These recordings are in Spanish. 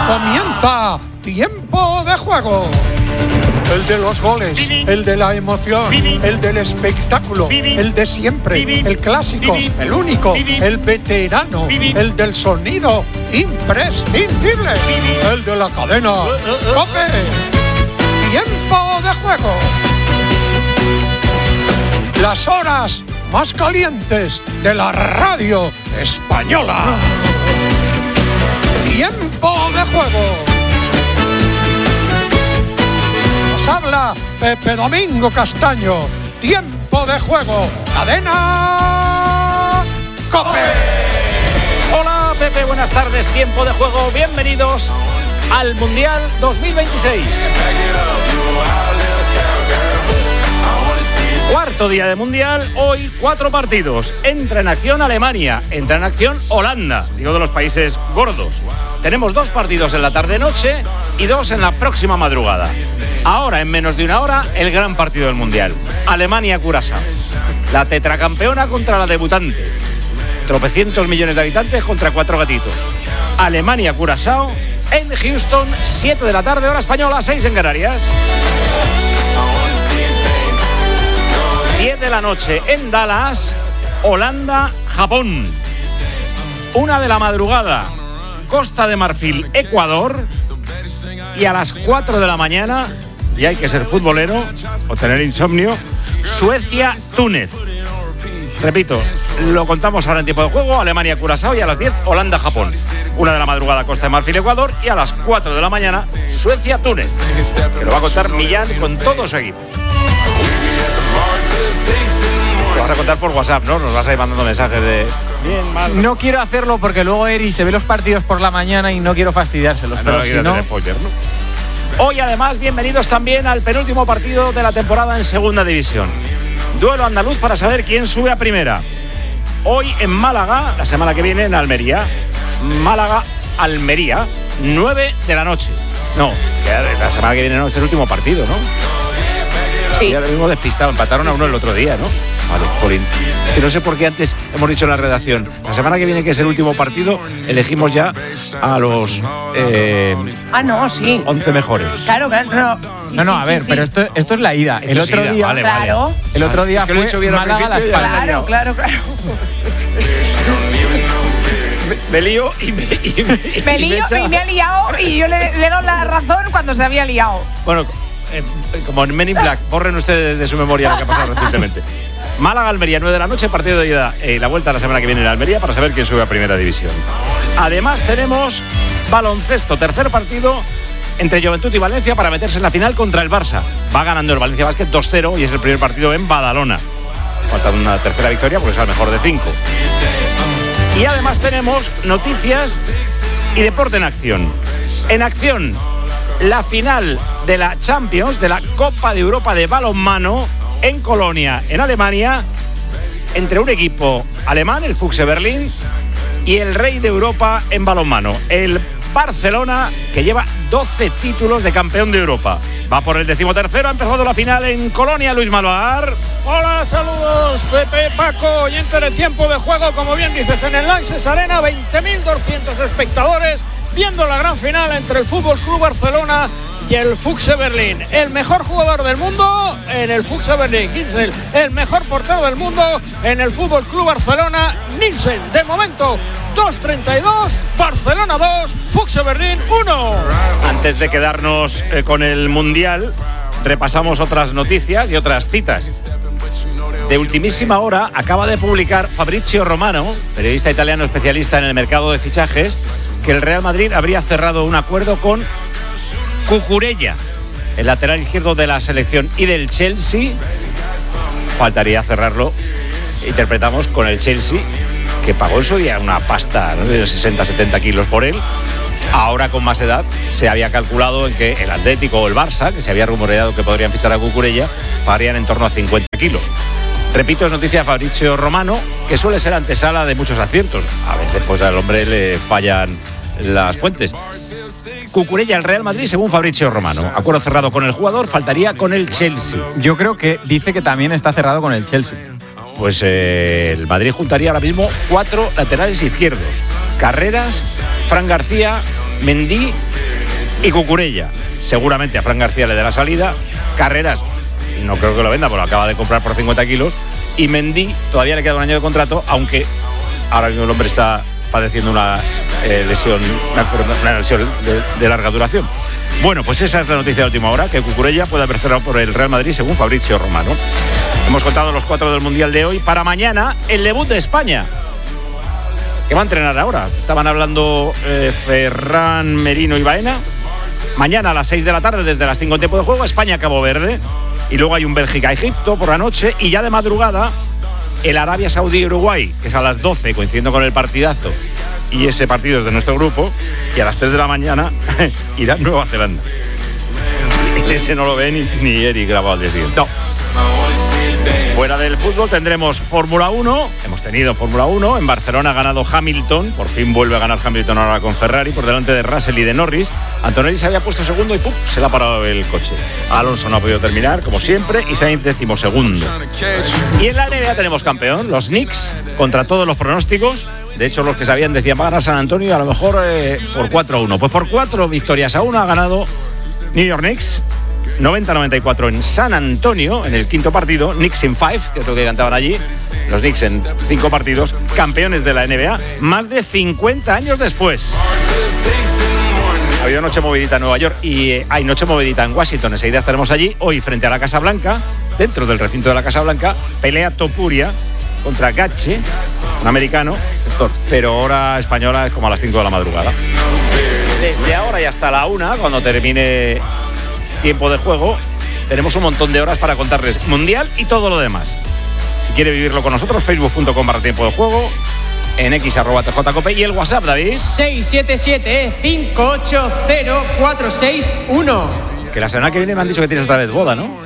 Comienza Tiempo de Juego. El de los goles, el de la emoción, el del espectáculo, el de siempre, el clásico, el único, el veterano, el del sonido imprescindible, el de la cadena COPE. Tiempo de Juego. Las horas más calientes de la radio española. Tiempo de Juego. Nos habla Pepe Domingo Castaño. Tiempo de Juego. Cadena COPE. Hola Pepe, buenas tardes. Tiempo de Juego. Bienvenidos al Mundial 2026. Cuarto día de Mundial, hoy 4 partidos. Entra en acción Alemania, entra en acción Holanda, digo de los países gordos. Tenemos 2 partidos en la tarde-noche y 2 en la próxima madrugada. Ahora, en menos de una hora, el gran partido del Mundial. Alemania-Curazao. La tetracampeona contra la debutante. Tropecientos millones de habitantes contra 4 gatitos. Alemania-Curazao en Houston, 7 de la tarde, hora española, 6 en Canarias. 10 de la noche en Dallas, Holanda-Japón. 1 de la madrugada, Costa de Marfil, Ecuador. Y a las 4 de la mañana, y hay que ser futbolero o tener insomnio, Suecia-Túnez. Repito, lo contamos ahora en tiempo de juego. Alemania-Curazao y a las 10, Holanda-Japón. 1 de la madrugada, Costa de Marfil, Ecuador. Y a las 4 de la mañana, Suecia-Túnez. Que lo va a contar Millán con todo su equipo. Lo vas a contar por WhatsApp, ¿no? Nos vas a ir mandando mensajes de bien, mal. No quiero hacerlo porque luego Eri se ve los partidos por la mañana y no quiero fastidiárselos. No quiero tener spoiler, ¿no? Hoy, además, bienvenidos también al penúltimo partido de la temporada en Segunda División. Duelo andaluz para saber quién sube a Primera. Hoy en Málaga, la semana que viene en Almería. Málaga-Almería, 9 de la noche. No, la semana que viene no, es el último partido, ¿no? Sí. Ya lo mismo despistado, empataron a 1 el otro día, ¿no? Vale, Colín. Es que no sé por qué antes hemos dicho en la redacción. La semana que viene, que es el último partido, elegimos ya a los... no, sí. 11 mejores. Claro. Sí, a ver, pero esto es la ida. El otro día, vale, claro. El otro día fue Málaga Las Palmas. Claro. Me lío y me ha liado y yo le he dado la razón cuando se había liado. Bueno, como en Men in Black, borren ustedes de su memoria lo que ha pasado recientemente. Málaga-Almería, 9 de la noche, partido de ida y la vuelta la semana que viene en Almería para saber quién sube a Primera División. Además tenemos baloncesto, tercer partido entre Juventud y Valencia para meterse en la final contra el Barça. Va ganando el Valencia Basket 2-0 y es el primer partido en Badalona. Falta una tercera victoria porque es el mejor de 5. Y además tenemos noticias y deporte en acción. En acción, la final de la Champions, de la Copa de Europa de balonmano en Colonia, en Alemania, entre un equipo alemán, el Füchse Berlín, y el rey de Europa en balonmano, el Barcelona, que lleva 12 títulos de campeón de Europa. Va por el 13º, ha empezado la final en Colonia, Luis Malvar. Hola, saludos, Pepe, Paco, oyente de Tiempo de Juego, como bien dices, en el Lanxess Arena, 20.200 espectadores viendo la gran final entre el Fútbol Club Barcelona y el Füchse Berlín. El mejor jugador del mundo en el Füchse Berlín, Gitzel. El mejor portero del mundo en el Fútbol Club Barcelona, Nielsen. De momento, 2-32, Barcelona 2, Füchse Berlín 1. Antes de quedarnos con el Mundial, repasamos otras noticias y otras citas. De ultimísima hora, acaba de publicar Fabrizio Romano, periodista italiano especialista en el mercado de fichajes, que el Real Madrid habría cerrado un acuerdo con Cucurella, el lateral izquierdo de la selección, y del Chelsea. Faltaría cerrarlo, interpretamos, con el Chelsea, que pagó en su día una pasta, ¿no?, de 60-70 kilos por él. Ahora, con más edad, se había calculado en que el Atlético o el Barça, que se había rumoreado que podrían fichar a Cucurella, pagarían en torno a 50 kilos. Repito, es noticia de Fabrizio Romano, que suele ser antesala de muchos aciertos. A veces pues al hombre le fallan las fuentes. Cucurella, el Real Madrid, según Fabrizio Romano. Acuerdo cerrado con el jugador, faltaría con el Chelsea. Yo creo que dice que también está cerrado con el Chelsea. Pues el Madrid juntaría ahora mismo 4 laterales izquierdos: Carreras, Fran García, Mendy y Cucurella. Seguramente a Fran García le dé la salida. Carreras, no creo que lo venda, porque lo acaba de comprar por 50 kilos. Y Mendy todavía le queda un año de contrato, aunque ahora mismo el hombre está padeciendo una lesión de larga duración. Bueno, pues esa es la noticia de última hora, que Cucurella puede haber cerrado por el Real Madrid según Fabrizio Romano. Hemos contado los 4 del Mundial de hoy. Para mañana, el debut de España, que va a entrenar ahora. Estaban hablando Ferran, Merino y Baena. Mañana a las 6 de la tarde, desde las 5 en tiempo de juego, España-Cabo Verde. Y luego hay un Bélgica-Egipto por la noche. Y ya de madrugada, el Arabia Saudí-Uruguay, que es a las 12, coincidiendo con el partidazo. Y ese partido es de nuestro grupo. Y a las 3 de la mañana, Irán-Nueva Zelanda. Ese no lo ve ni Eric grabado al día siguiente. No. Fuera del fútbol tendremos Fórmula 1. Hemos tenido Fórmula 1. En Barcelona ha ganado Hamilton. Por fin vuelve a ganar Hamilton ahora con Ferrari, por delante de Russell y de Norris. Antonelli se había puesto segundo y ¡pum!, se le ha parado el coche. Alonso no ha podido terminar, como siempre, y Sainz 12º. Y en la NBA tenemos campeón, los Knicks, contra todos los pronósticos. De hecho, los que sabían decían, va a ganar San Antonio, a lo mejor por 4-1. Pues por 4 victorias a 1 ha ganado New York Knicks. 90-94 en San Antonio, en el quinto partido. Knicks in 5, que es lo que cantaban allí. Los Knicks en 5 partidos, campeones de la NBA, más de 50 años después. Ha habido noche movidita en Nueva York y hay noche movidita en Washington. Enseguida estaremos allí, hoy frente a la Casa Blanca, dentro del recinto de la Casa Blanca, pelea Topuria contra Gache, un americano, pero hora española es como a las 5 de la madrugada. Desde ahora y hasta la 1, cuando termine tiempo de juego, tenemos un montón de horas para contarles Mundial y todo lo demás. Si quiere vivirlo con nosotros, facebook.com/tiempo de juego, en x@tjcope y el WhatsApp, David. 677-580-461. Que la semana que viene me han dicho que tienes otra vez boda, ¿no?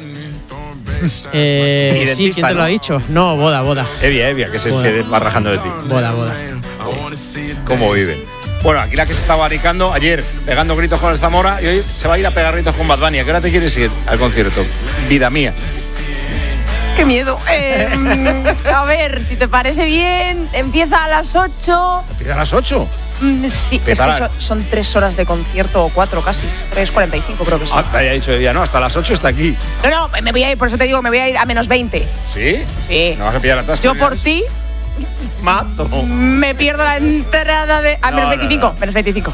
Sí, ¿quién te lo ha dicho? No, boda. Evia, que se va rajando de ti. Boda. Sí. ¿Cómo viven? Bueno, aquí la que se estaba aricando ayer pegando gritos con el Zamora y hoy se va a ir a pegar gritos con Bad Bunny. ¿A qué hora te quieres ir al concierto? Vida mía. ¡Qué miedo! A ver, si te parece bien, empieza a las 8. ¿Empieza a las 8? Sí, es que son 3 horas de concierto, o 4 casi. 3:45 creo que son. Te había dicho ella, no, hasta las 8 está aquí. No, me voy a ir, por eso te digo, me voy a ir a menos 20. ¿Sí? Sí. ¿No vas a pillar atrás? Yo por ti mato. Me pierdo la entrada de... A menos 25, menos 25.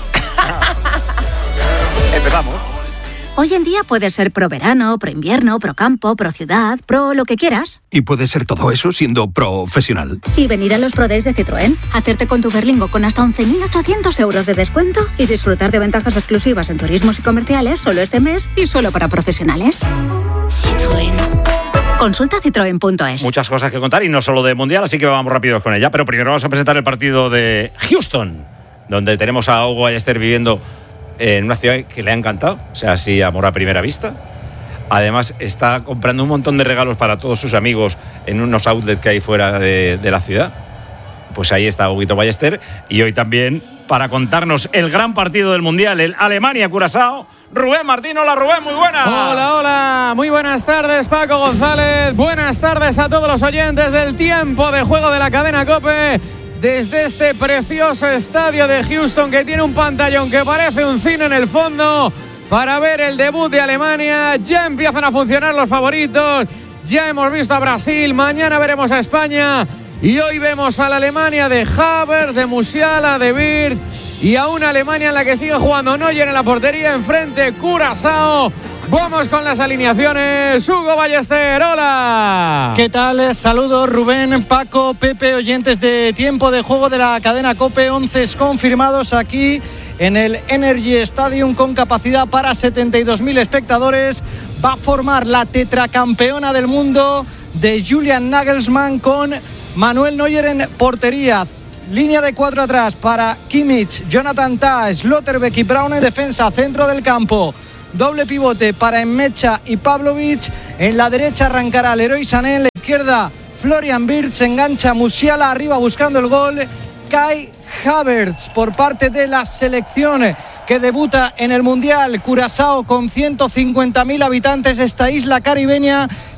Empezamos. Hoy en día puedes ser pro verano, pro invierno, pro campo, pro ciudad, pro lo que quieras. Y puedes ser todo eso siendo profesional. Y venir a los Pro Days de Citroën, hacerte con tu Berlingo con hasta 11.800 euros de descuento y disfrutar de ventajas exclusivas en turismos y comerciales solo este mes y solo para profesionales. Citroën. Consulta citroen.es. Muchas cosas que contar y no solo de Mundial, así que vamos rápidos con ella. Pero primero vamos a presentar el partido de Houston, donde tenemos a Hugo Ballester viviendo en una ciudad que le ha encantado, o sea, así amor a primera vista. Además está comprando un montón de regalos para todos sus amigos en unos outlets que hay fuera de la ciudad. Pues ahí está Huguito Ballester, y hoy también para contarnos el gran partido del Mundial, el Alemania-Curazao, Rubén Martín. Hola Rubén, muy buenas. Hola, muy buenas tardes Paco González, buenas tardes a todos los oyentes del tiempo de juego de la cadena COPE. Desde este precioso estadio de Houston, que tiene un pantallón que parece un cine en el fondo, para ver el debut de Alemania. Ya empiezan a funcionar los favoritos, ya hemos visto a Brasil, mañana veremos a España y hoy vemos a la Alemania de Havertz, de Musiala, de Wirtz, y a una Alemania en la que sigue jugando Neuer en la portería, enfrente Curazao. Vamos con las alineaciones. Hugo Ballester, hola. ¿Qué tal? Saludos Rubén, Paco, Pepe, oyentes de tiempo de juego de la cadena COPE. 11 confirmados aquí en el Energy Stadium con capacidad para 72.000 espectadores. Va a formar la tetracampeona del mundo de Julian Nagelsmann con Manuel Neuer en portería. Línea de 4 atrás para Kimmich, Jonathan Tah, Schlotterbeck y Braun en defensa, centro del campo. Doble pivote para Enmecha y Pavlovic. En la derecha arrancará Leroy Sané. En la izquierda Florian Wirtz. Se engancha Musiala arriba buscando el gol. Kai Havertz por parte de la selección que debuta en el Mundial. Curazao con 150.000 habitantes. Esta isla caribeña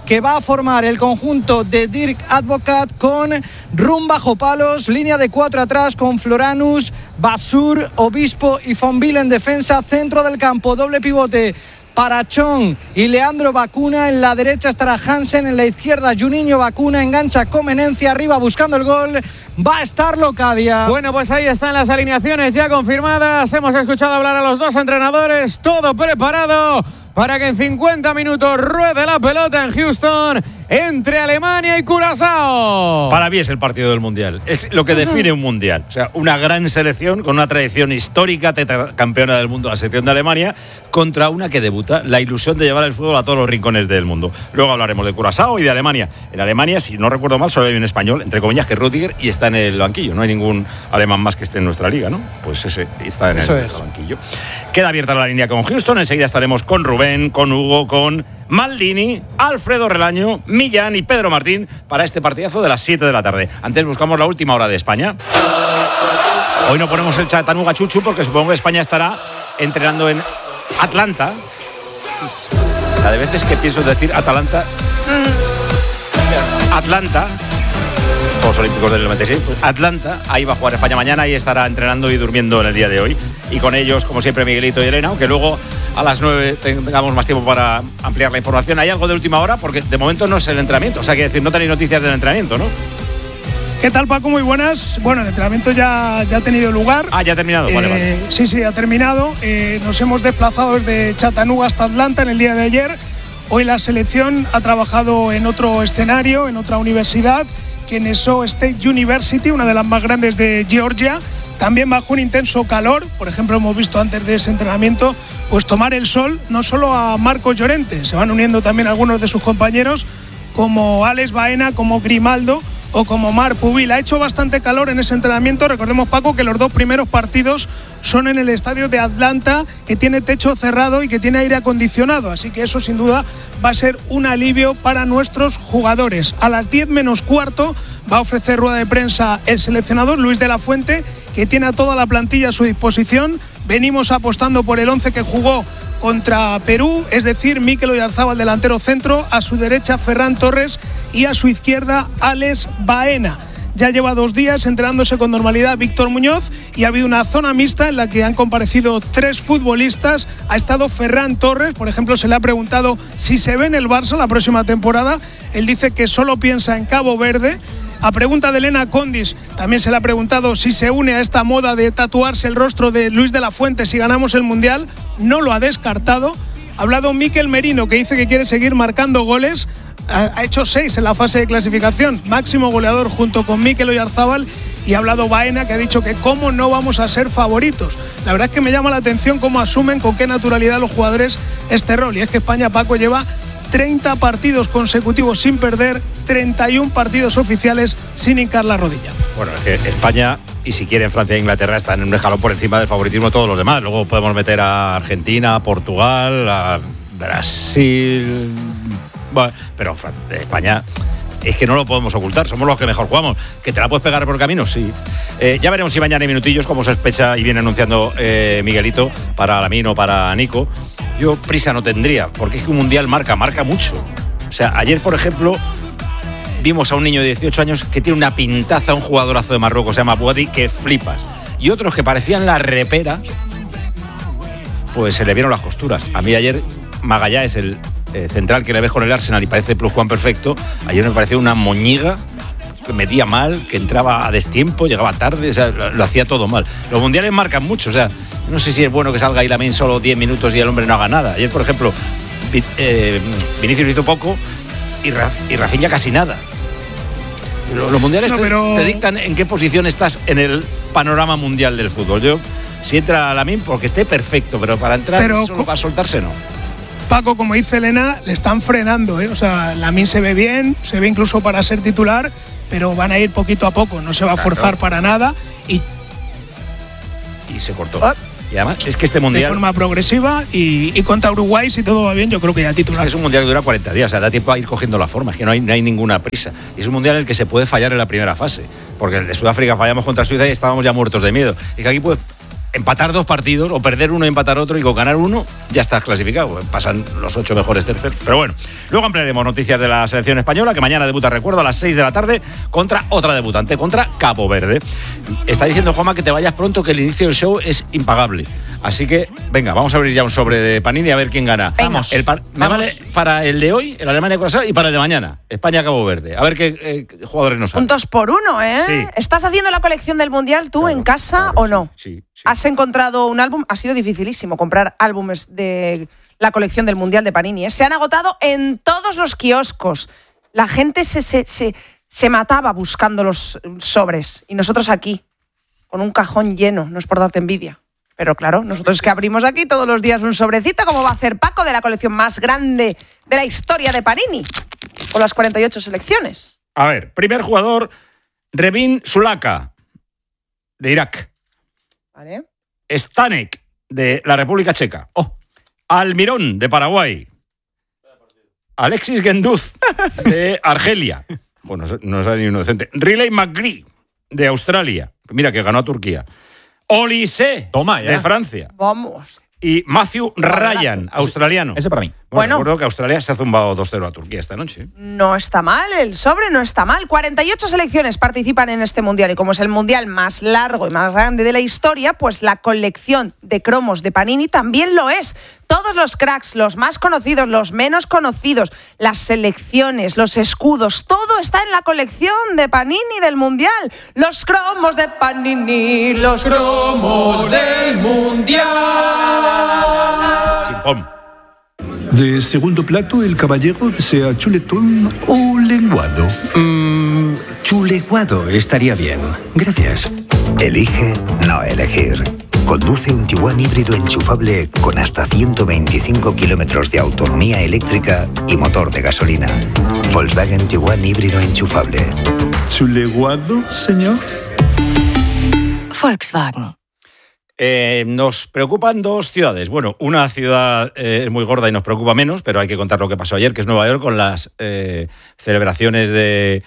que va a formar el conjunto de Dirk Advocaat con Rum bajo palos, línea de 4 atrás con Floranus, Basur, Obispo y Fonville en defensa, centro del campo, doble pivote para Chong y Leandro Bacuna. En la derecha estará Hansen, en la izquierda Juninho Bacuna, engancha Comenencia, arriba buscando el gol, va a estar Locadia. Bueno, pues ahí están las alineaciones ya confirmadas. Hemos escuchado hablar a los dos entrenadores, todo preparado para que en 50 minutos ruede la pelota en Houston entre Alemania y Curazao. Para mí es el partido del Mundial. Es lo que define un Mundial. O sea, una gran selección con una tradición histórica, tetracampeona del mundo, la selección de Alemania, contra una que debuta, la ilusión de llevar el fútbol a todos los rincones del mundo. Luego hablaremos de Curazao y de Alemania. En Alemania, si no recuerdo mal, solo hay un español, entre comillas, que es Rüdiger, y está en el banquillo. No hay ningún alemán más que esté en nuestra liga, ¿no? Pues ese está en el banquillo. Queda abierta la línea con Houston. Enseguida estaremos con Rubén, con Hugo, con Maldini, Alfredo Relaño, Millán y Pedro Martín para este partidazo de las 7 de la tarde. Antes buscamos la última hora de España. Hoy no ponemos el Chattanooga Chuchu porque supongo que España estará entrenando en Atlanta. La de veces que pienso decir Atalanta. Atlanta. Juegos Olímpicos del 96, pues Atlanta, ahí va a jugar España mañana y estará entrenando y durmiendo en el día de hoy. Y con ellos, como siempre, Miguelito y Elena, aunque luego a las 9 tengamos más tiempo para ampliar la información. ¿Hay algo de última hora? Porque de momento no es el entrenamiento, o sea, que decir, no tenéis noticias del entrenamiento, ¿no? ¿Qué tal, Paco? Muy buenas. Bueno, el entrenamiento ya ha tenido lugar. Ah, ya ha terminado, vale. Sí, ha terminado. Nos hemos desplazado desde Chattanooga hasta Atlanta en el día de ayer. Hoy la selección ha trabajado en otro escenario, en otra universidad, Kennesaw State University, una de las más grandes de Georgia, también bajo un intenso calor. Por ejemplo, hemos visto antes de ese entrenamiento pues tomar el sol, no solo a Marcos Llorente, se van uniendo también algunos de sus compañeros, como Alex Baena, como Grimaldo o como Marc Pubil. Ha hecho bastante calor en ese entrenamiento. Recordemos, Paco, que los dos primeros partidos son en el estadio de Atlanta, que tiene techo cerrado y que tiene aire acondicionado, así que eso sin duda va a ser un alivio para nuestros jugadores. A las 10 menos cuarto va a ofrecer rueda de prensa el seleccionador Luis de la Fuente, que tiene a toda la plantilla a su disposición. Venimos apostando por el 11 que jugó contra Perú, es decir, Mikel Oyarzabal, delantero centro, a su derecha Ferran Torres y a su izquierda Alex Baena. Ya lleva 2 días entrenándose con normalidad Víctor Muñoz y ha habido una zona mixta en la que han comparecido 3 futbolistas. Ha estado Ferran Torres, por ejemplo, se le ha preguntado si se ve en el Barça la próxima temporada. Él dice que solo piensa en Cabo Verde. A pregunta de Elena Condis, también se le ha preguntado si se une a esta moda de tatuarse el rostro de Luis de la Fuente si ganamos el Mundial. No lo ha descartado. Ha hablado Mikel Merino, que dice que quiere seguir marcando goles. Ha hecho 6 en la fase de clasificación, máximo goleador junto con Mikel Oyarzabal. Y ha hablado Baena, que ha dicho que cómo no vamos a ser favoritos. La verdad es que me llama la atención cómo asumen con qué naturalidad los jugadores este rol. Y es que España, Paco, lleva 30 partidos consecutivos sin perder, 31 partidos oficiales sin hincar la rodilla. Bueno, es que España, y si quieren Francia e Inglaterra, están en un escalón por encima del favoritismo de todos los demás. Luego podemos meter a Argentina, a Portugal, a Brasil. Bueno, pero España es que no lo podemos ocultar, somos los que mejor jugamos. ¿Que te la puedes pegar por el camino? Sí. Ya veremos si mañana hay minutillos, como sospecha y viene anunciando Miguelito, para Lamino o para Nico. Yo prisa no tendría, porque es que un mundial marca mucho. O sea, ayer, por ejemplo, vimos a un niño de 18 años que tiene una pintaza, un jugadorazo de Marruecos, se llama Bouadi, que flipas. Y otros que parecían la repera, pues se le vieron las costuras. A mí ayer Magallá es el central que le ves con el Arsenal y parece pluscuam perfecto. Ayer me pareció una moñiga, que medía mal, que entraba a destiempo, llegaba tarde, o sea, lo hacía todo mal. Los mundiales marcan mucho, o sea, no sé si es bueno que salga ahí Lamine solo 10 minutos y el hombre no haga nada. Ayer, por ejemplo, Vinicius hizo poco y Rafinha casi nada. Los mundiales te dictan en qué posición estás en el panorama mundial del fútbol. Yo, si entra Lamine, porque esté perfecto, pero para entrar solo para soltarse no. Paco, como dice Elena, le están frenando, ¿eh? O sea, Lamine se ve bien, se ve incluso para ser titular, pero van a ir poquito a poco, no se va a forzar para nada y se cortó. Y además es que este mundial, de forma progresiva, y contra Uruguay, si todo va bien, yo creo que ya titular. Este es un mundial que dura 40 días, o sea, da tiempo a ir cogiendo la forma, es que no hay ninguna prisa. Y es un mundial en el que se puede fallar en la primera fase, porque el de Sudáfrica fallamos contra Suiza y estábamos ya muertos de miedo. Y que aquí puedes empatar 2 partidos o perder uno y empatar otro, y con ganar uno ya estás clasificado. Pasan los 8 mejores terceros. Pero bueno, luego ampliaremos noticias de la selección española, que mañana debuta, recuerdo, a las 6 de la tarde contra otra debutante, contra Cabo Verde. Está diciendo Juanma que te vayas pronto, que el inicio del show es impagable. Así que, venga, vamos a abrir ya un sobre de Panini a ver quién gana. Vamos. Me vale para el de hoy, el Alemania-Curazao, y para el de mañana, España-Cabo Verde. A ver qué jugadores nos salen. Un 2 por 1, ¿eh? Sí. ¿Estás haciendo la colección del Mundial tú en casa o no? Sí. ¿Has encontrado un álbum? Ha sido dificilísimo comprar álbumes de la colección del Mundial de Panini, ¿eh? Se han agotado en todos los kioscos. La gente se mataba buscando los sobres. Y nosotros aquí, con un cajón lleno, no es por darte envidia. Pero claro, nosotros que abrimos aquí todos los días un sobrecito, como va a hacer Paco, de la colección más grande de la historia de Panini, con las 48 selecciones. A ver, primer jugador, Revin Sulaka, de Irak. Vale. Stanek, de la República Checa. Almirón, de Paraguay. Alexis Genduz, de Argelia. Bueno, no sale ni uno decente. Riley McGree, de Australia. Mira, que ganó a Turquía. Olise, de Francia. Vamos. Y Matthew Ryan, australiano. Ese para mí. Bueno. Recuerdo que Australia se ha zumbado 2-0 a Turquía esta noche. No está mal, el sobre no está mal. 48 selecciones participan en este Mundial y como es el Mundial más largo y más grande de la historia, pues la colección de cromos de Panini también lo es. Todos los cracks, los más conocidos, los menos conocidos, las selecciones, los escudos, todo está en la colección de Panini del Mundial. Los cromos de Panini, los cromos del Mundial. Chimpón. De segundo plato, el caballero desea chuletón o lenguado. Chuleguado estaría bien. Gracias. Elige no elegir. Conduce un Tiguan híbrido enchufable con hasta 125 kilómetros de autonomía eléctrica y motor de gasolina. Volkswagen Tiguan híbrido enchufable. ¿Chuleguado, señor? Volkswagen. Nos preocupan 2 ciudades. Bueno, una ciudad es muy gorda y nos preocupa menos, pero hay que contar lo que pasó ayer, que es Nueva York, con las celebraciones de,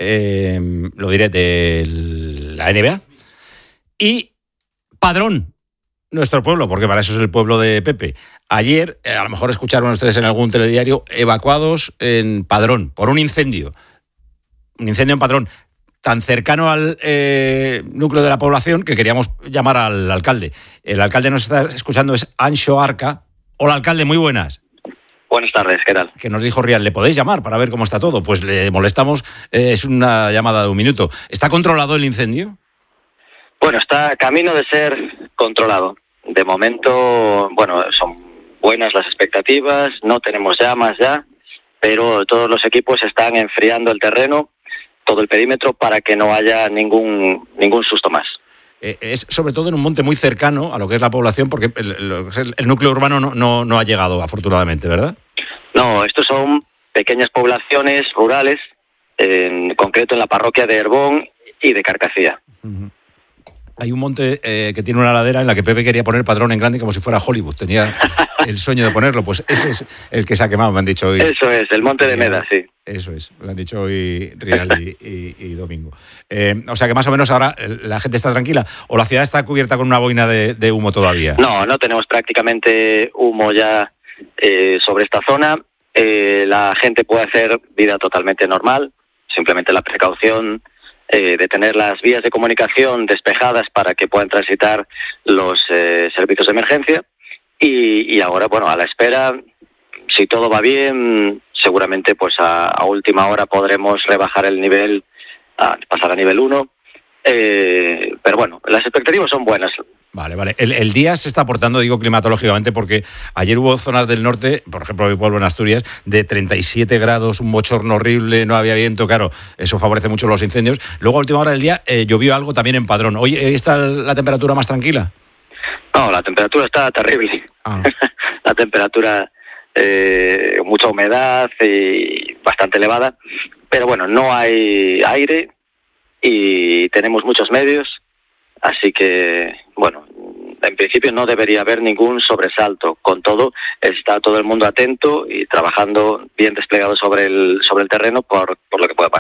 lo diré, de la NBA. Y Padrón, nuestro pueblo, porque para eso es el pueblo de Pepe. Ayer, a lo mejor escucharon ustedes en algún telediario, evacuados en Padrón por un incendio. Un incendio en Padrón, tan cercano al núcleo de la población que queríamos llamar al alcalde. El alcalde nos está escuchando, es Anxo Arca. Hola, alcalde, muy buenas. Buenas tardes, ¿qué tal? Que nos dijo Rial, ¿le podéis llamar para ver cómo está todo? Pues le molestamos, es una llamada de 1 minuto. ¿Está controlado el incendio? Bueno, está camino de ser controlado. De momento, bueno, son buenas las expectativas, no tenemos llamas ya, pero todos los equipos están enfriando el terreno, todo el perímetro, para que no haya ningún susto más. Es sobre todo en un monte muy cercano a lo que es la población, porque el núcleo urbano no ha llegado, afortunadamente, ¿verdad? No, estos son pequeñas poblaciones rurales, en concreto en la parroquia de Herbón y de Carcacía. Uh-huh. Hay un monte que tiene una ladera en la que Pepe quería poner Padrón en grande como si fuera Hollywood. Tenía el sueño de ponerlo. Pues ese es el que se ha quemado, me han dicho hoy. Eso es, el monte de Meda, sí. Eso es, me han dicho hoy Rial y Domingo. O sea que más o menos ahora la gente está tranquila. ¿O la ciudad está cubierta con una boina de humo todavía? No tenemos prácticamente humo ya sobre esta zona. La gente puede hacer vida totalmente normal. Simplemente la precaución de tener las vías de comunicación despejadas para que puedan transitar los servicios de emergencia y ahora, bueno, a la espera, si todo va bien, seguramente pues a última hora podremos rebajar el nivel, pasar a nivel 1, pero bueno, las expectativas son buenas. Vale. El día se está portando, digo climatológicamente, porque ayer hubo zonas del norte, por ejemplo mi pueblo en Asturias, de 37 grados, un bochorno horrible, no había viento, claro, eso favorece mucho los incendios. Luego a última hora del día llovió algo también en Padrón. ¿Hoy está la temperatura más tranquila? No, la temperatura está terrible. La temperatura, mucha humedad y bastante elevada, pero bueno, no hay aire y tenemos muchos medios. Así que, bueno, en principio no debería haber ningún sobresalto. Con todo, está todo el mundo atento y trabajando bien desplegado sobre el terreno por lo que pueda pasar.